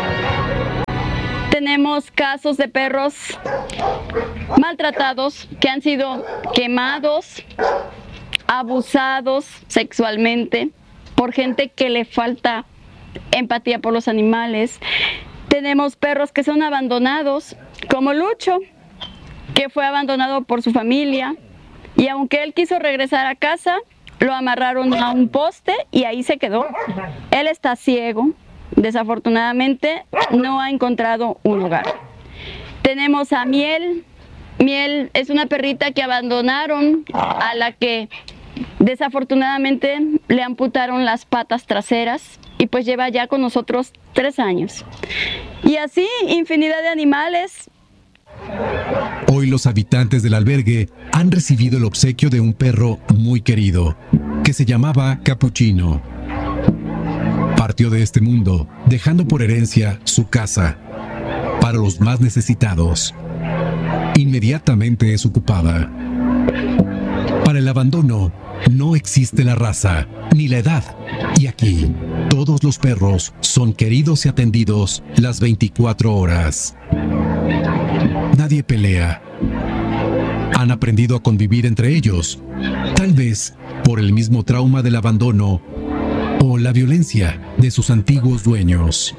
Speaker 3: Tenemos casos de perros maltratados que han sido quemados, abusados sexualmente por gente que le falta empatía por los animales. Tenemos perros que son abandonados, como Lucho, que fue abandonado por su familia, y aunque él quiso regresar a casa, lo amarraron a un poste y ahí se quedó. Él está ciego, desafortunadamente no ha encontrado un hogar. Tenemos a Miel. Miel es una perrita que abandonaron, a la que desafortunadamente le amputaron las patas traseras y pues lleva ya con nosotros 3 años. Y así, infinidad de animales.
Speaker 4: Hoy los habitantes del albergue han recibido el obsequio de un perro muy querido, que se llamaba Capuchino. Partió de este mundo, dejando por herencia su casa, para los más necesitados. Inmediatamente es ocupada. Para el abandono, no existe la raza, ni la edad. Y aquí, todos los perros son queridos y atendidos las 24 horas. Nadie pelea. Han aprendido a convivir entre ellos, tal vez por el mismo trauma del abandono o la violencia de sus antiguos dueños.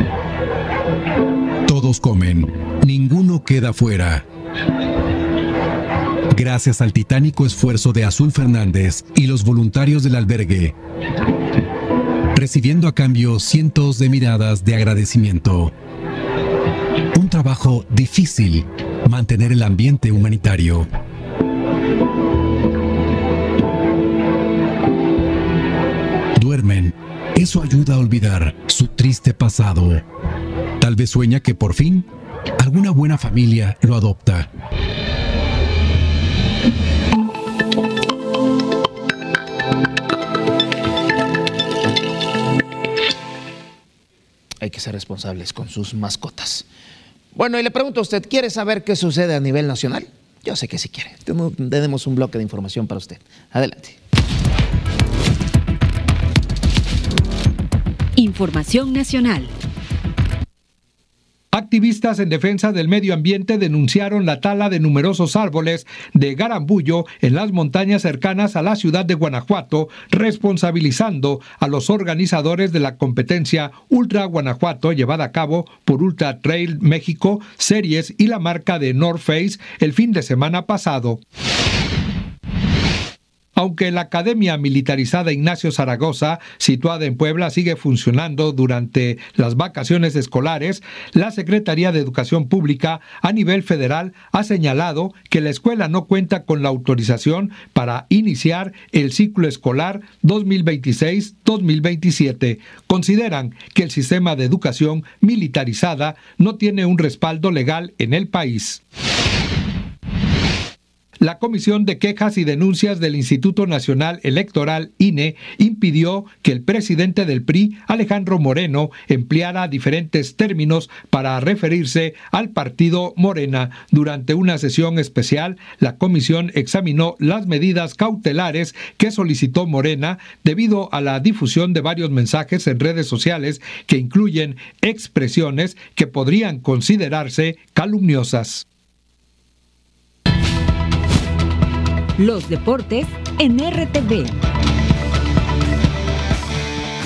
Speaker 4: Todos comen, ninguno queda fuera. Gracias al titánico esfuerzo de Azul Fernández y los voluntarios del albergue, recibiendo a cambio cientos de miradas de agradecimiento. Un trabajo difícil, mantener el ambiente humanitario. Duermen, eso ayuda a olvidar su triste pasado. Tal vez sueña que por fin alguna buena familia lo adopta.
Speaker 1: Hay que ser responsables con sus mascotas. Bueno, y le pregunto a usted, ¿quiere saber qué sucede a nivel nacional? Yo sé que sí quiere. Tenemos un bloque de información para usted. Adelante.
Speaker 15: Información nacional.
Speaker 5: Activistas en defensa del medio ambiente denunciaron la tala de numerosos árboles de garambullo en las montañas cercanas a la ciudad de Guanajuato, responsabilizando a los organizadores de la competencia Ultra Guanajuato llevada a cabo por Ultra Trail México, Series y la marca de North Face el fin de semana pasado. Aunque la Academia Militarizada Ignacio Zaragoza, situada en Puebla, sigue funcionando durante las vacaciones escolares, la Secretaría de Educación Pública a nivel federal ha señalado que la escuela no cuenta con la autorización para iniciar el ciclo escolar 2026-2027. Consideran que el sistema de educación militarizada no tiene un respaldo legal en el país. La Comisión de Quejas y Denuncias del Instituto Nacional Electoral, INE, impidió que el presidente del PRI, Alejandro Moreno, empleara diferentes términos para referirse al partido Morena. Durante una sesión especial, la comisión examinó las medidas cautelares que solicitó Morena debido a la difusión de varios mensajes en redes sociales que incluyen expresiones que podrían considerarse calumniosas.
Speaker 15: Los deportes en RTV.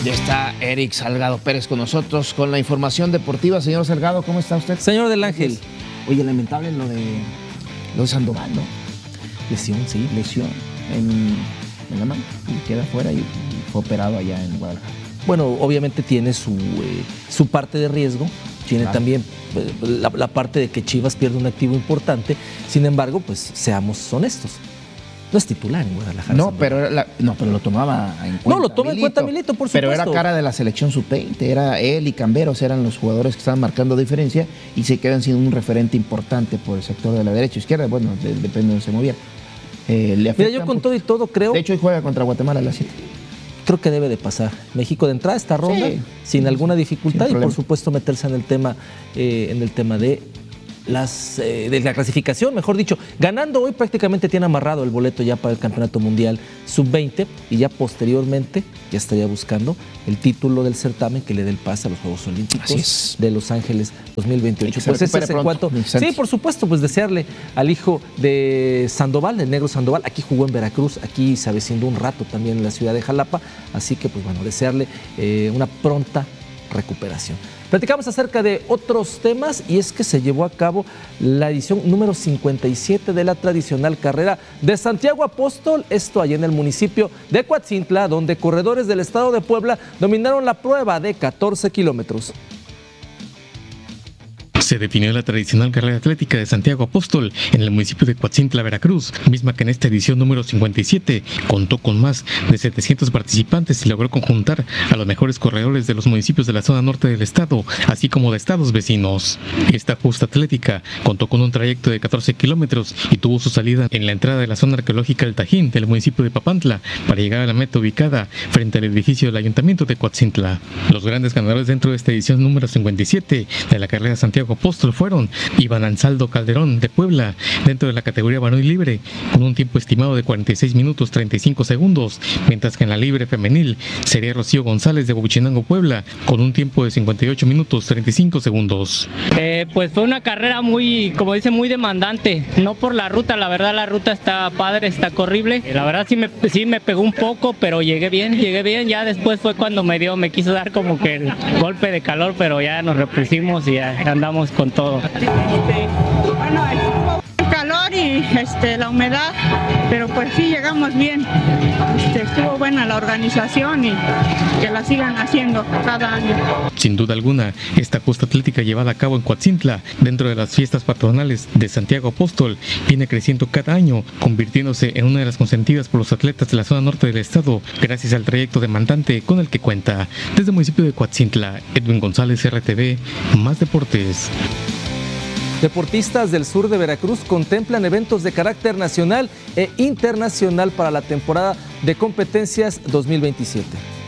Speaker 1: Ya está Eric Salgado Pérez con nosotros con la información deportiva. Señor Salgado, ¿cómo está usted?
Speaker 6: Señor del Ángel.
Speaker 1: Oye, lamentable lo de Sandoval, ¿no? Lesión en la mano y queda fuera y fue operado allá en Guadalajara.
Speaker 6: Bueno, obviamente tiene su parte de riesgo, tiene también la parte de que Chivas pierde un activo importante. Sin embargo, pues seamos honestos. No es titular en Guadalajara.
Speaker 1: No, pero lo tomaba en cuenta.
Speaker 6: No, lo toma en cuenta Milito, por supuesto.
Speaker 1: Pero era cara de la selección sub-20, era él y Camberos, eran los jugadores que estaban marcando diferencia y se quedan siendo un referente importante por el sector de la derecha o izquierda. Bueno, depende de dónde se movía.
Speaker 6: Mira, yo con todo y todo creo...
Speaker 1: De hecho, hoy juega contra Guatemala a las 7.
Speaker 6: Creo que debe de pasar. México de entrada esta ronda sin alguna dificultad y por supuesto meterse en el tema de la clasificación, mejor dicho. Ganando hoy prácticamente tiene amarrado el boleto ya para el Campeonato Mundial Sub-20 y ya posteriormente ya estaría buscando el título del certamen que le dé el pase a los Juegos Olímpicos de Los Ángeles 2028. Pues ese es en cuanto. Sí, por supuesto, pues desearle al hijo de Sandoval, el negro Sandoval, aquí jugó en Veracruz, aquí se avecinó un rato también en la ciudad de Jalapa, así que pues bueno, desearle una pronta recuperación. Platicamos acerca de otros temas y es que se llevó a cabo la edición número 57 de la tradicional carrera de Santiago Apóstol, esto allá en el municipio de Coatzintla, donde corredores del estado de Puebla dominaron la prueba de 14 kilómetros.
Speaker 7: Se definió la tradicional carrera atlética de Santiago Apóstol en el municipio de Coatzintla, Veracruz, misma que en esta edición número 57 contó con más de 700 participantes y logró conjuntar a los mejores corredores de los municipios de la zona norte del estado, así como de estados vecinos. Esta justa atlética contó con un trayecto de 14 kilómetros y tuvo su salida en la entrada de la zona arqueológica del Tajín del municipio de Papantla para llegar a la meta ubicada frente al edificio del ayuntamiento de Coatzintla. Los grandes ganadores dentro de esta edición número 57 de la carrera Santiago Apóstol fueron Iván Ansaldo Calderón de Puebla dentro de la categoría varonil libre con un tiempo estimado de 46 minutos 35 segundos, mientras que en la libre femenil sería Rocío González de Huachinango, Puebla, con un tiempo de 58 minutos 35 segundos.
Speaker 8: Pues fue una carrera muy, como dice, muy demandante, no por la ruta, la verdad la ruta está padre, está corrible, la verdad sí me pegó un poco, pero llegué bien, ya después fue cuando me quiso dar como que el golpe de calor, pero ya nos repusimos y ya andamos con todo.
Speaker 24: Bueno, el calor y la humedad, pero pues sí llegamos bien. Estuvo buena la organización y que la sigan haciendo cada año.
Speaker 7: Sin duda alguna, esta justa atlética llevada a cabo en Coatzintla, dentro de las fiestas patronales de Santiago Apóstol, viene creciendo cada año, convirtiéndose en una de las consentidas por los atletas de la zona norte del estado, gracias al trayecto demandante con el que cuenta. Desde el municipio de Coatzintla, Edwin González, RTV, Más Deportes.
Speaker 6: Deportistas del sur de Veracruz contemplan eventos de carácter nacional e internacional para la temporada de competencias 2027.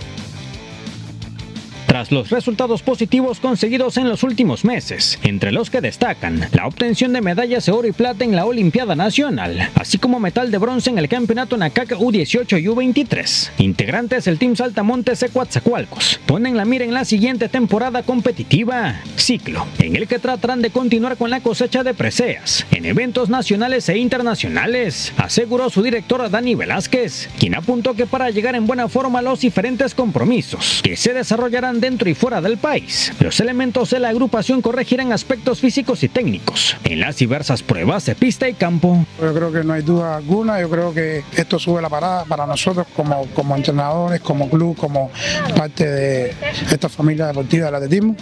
Speaker 25: Tras los resultados positivos conseguidos en los últimos meses, entre los que destacan la obtención de medallas de oro y plata en la Olimpiada Nacional, así como metal de bronce en el Campeonato NACAC U18 y U23, integrantes del Team Saltamontes de Coatzacoalcos ponen la mira en la siguiente temporada competitiva, ciclo en el que tratarán de continuar con la cosecha de preseas en eventos nacionales e internacionales, aseguró su director Dani Velázquez, quien apuntó que para llegar en buena forma a los diferentes compromisos que se desarrollarán dentro y fuera del país, los elementos de la agrupación corregirán aspectos físicos y técnicos en las diversas pruebas de pista y campo.
Speaker 26: Yo creo que no hay duda alguna, yo creo que esto sube la parada para nosotros como entrenadores, como club, como parte de esta familia deportiva del atletismo.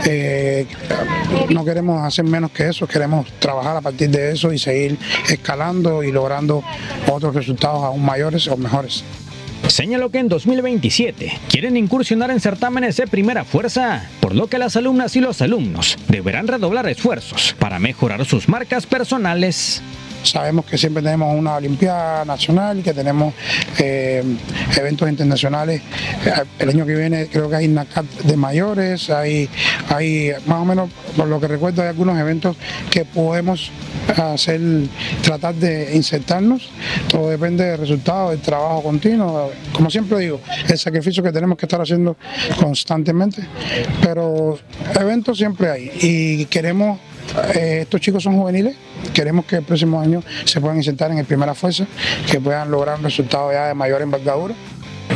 Speaker 26: No queremos hacer menos que eso, queremos trabajar a partir de eso y seguir escalando y logrando otros resultados aún mayores o mejores.
Speaker 25: Señaló que en 2027 quieren incursionar en certámenes de primera fuerza, por lo que las alumnas y los alumnos deberán redoblar esfuerzos para mejorar sus marcas personales.
Speaker 26: Sabemos que siempre tenemos una Olimpiada Nacional, que tenemos eventos internacionales. El año que viene creo que hay NACAT de mayores, hay más o menos, por lo que recuerdo, hay algunos eventos que podemos tratar de insertarnos. Todo depende del resultado, del trabajo continuo. Como siempre digo, el sacrificio que tenemos que estar haciendo constantemente, pero eventos siempre hay y queremos. Estos chicos son juveniles, queremos que el próximo año se puedan insertar en el primera fuerza, que puedan lograr un resultado ya de mayor envergadura.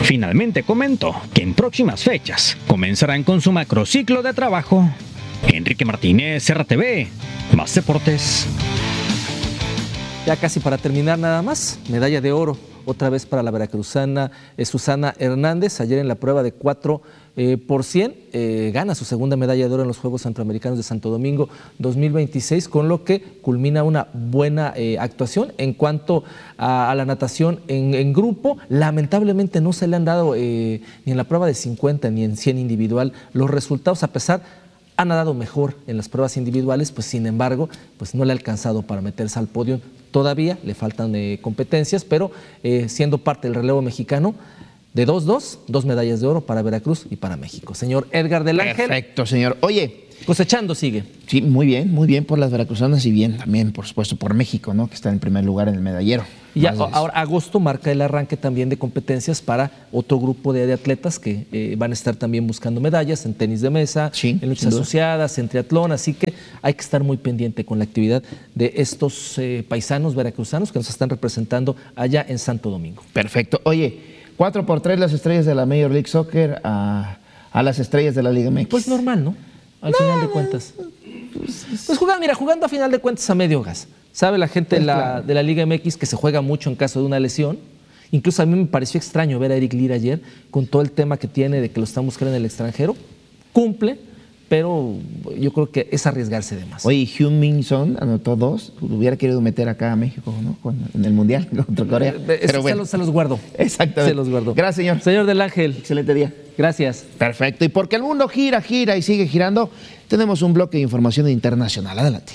Speaker 25: Finalmente comentó que en próximas fechas comenzarán con su macrociclo de trabajo. Enrique Martínez, RTV, Más Deportes.
Speaker 6: Ya casi para terminar nada más, medalla de oro, otra vez para la veracruzana Susana Hernández, ayer en la prueba de 4 por 100, gana su segunda medalla de oro en los Juegos Centroamericanos de Santo Domingo 2026, con lo que culmina una buena actuación. En cuanto a la natación en grupo, lamentablemente no se le han dado ni en la prueba de 50 ni en 100 individual los resultados, a pesar ha nadado mejor en las pruebas individuales, pues sin embargo, pues no le ha alcanzado para meterse al podio. Todavía le faltan competencias, pero siendo parte del relevo mexicano, de 2-2, 2 medallas de oro para Veracruz y para México. Señor Edgar del Ángel.
Speaker 1: Perfecto, señor. Oye,
Speaker 6: cosechando sigue.
Speaker 1: Sí, muy bien por las veracruzanas y bien también, por supuesto, por México, ¿no? Que está en primer lugar en el medallero.
Speaker 6: Y ahora agosto marca el arranque también de competencias para otro grupo de atletas que van a estar también buscando medallas en tenis de mesa, en luchas asociadas, en triatlón, así que hay que estar muy pendiente con la actividad de estos paisanos veracruzanos que nos están representando allá en Santo Domingo.
Speaker 1: Perfecto. Oye, 4-3 las estrellas de la Major League Soccer a las estrellas de la Liga MX.
Speaker 6: Pues normal, ¿no? Al final de cuentas. Pues jugando a final de cuentas a medio gas. Sabe la gente de la Liga MX que se juega mucho en caso de una lesión. Incluso a mí me pareció extraño ver a Eric Lira ayer con todo el tema que tiene de que lo están buscando en el extranjero. Cumple, pero yo creo que es arriesgarse de más.
Speaker 1: Oye, Heung-min Son anotó 2. Hubiera querido meter acá a México, ¿no? En el Mundial contra Corea.
Speaker 6: Pero bueno. Se los guardó.
Speaker 1: Exactamente.
Speaker 6: Se los guardó.
Speaker 1: Gracias, señor.
Speaker 6: Señor del Ángel.
Speaker 1: Excelente día.
Speaker 6: Gracias.
Speaker 1: Perfecto. Y porque el mundo gira y sigue girando, tenemos un bloque de información internacional. Adelante.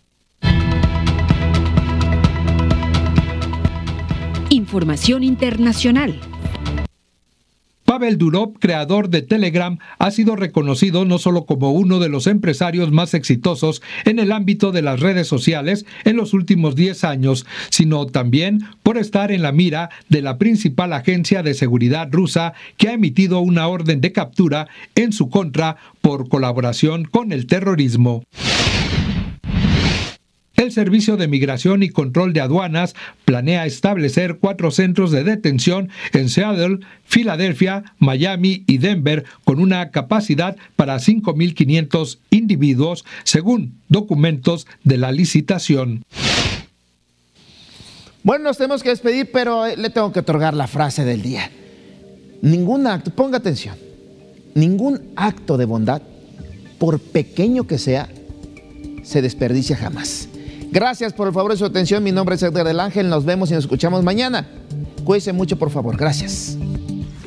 Speaker 15: Información internacional.
Speaker 5: Pavel Durov, creador de Telegram, ha sido reconocido no solo como uno de los empresarios más exitosos en el ámbito de las redes sociales en los últimos 10 años, sino también por estar en la mira de la principal agencia de seguridad rusa que ha emitido una orden de captura en su contra por colaboración con el terrorismo. El Servicio de Migración y Control de Aduanas planea establecer 4 centros de detención en Seattle, Filadelfia, Miami y Denver con una capacidad para 5.500 individuos, según documentos de la licitación.
Speaker 1: Bueno, nos tenemos que despedir, pero le tengo que otorgar la frase del día. Ningún acto, ponga atención, ningún acto de bondad, por pequeño que sea, se desperdicia jamás. Gracias por el favor de su atención. Mi nombre es Edgar del Ángel. Nos vemos y nos escuchamos mañana. Cuídense mucho, por favor. Gracias.